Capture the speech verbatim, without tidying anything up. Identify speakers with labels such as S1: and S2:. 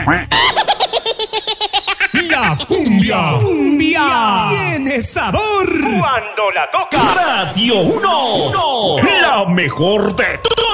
S1: La cumbia, cumbia tiene sabor cuando la toca
S2: Radio uno, la mejor de todas.